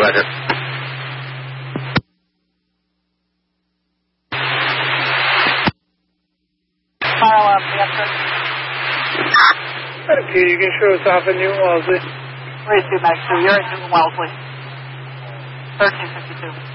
Roger. Fire alarm, answer. Okay, you can show us off at Newton Wellesley. 32 Max 2, you're at Newton Wellesley. 1352.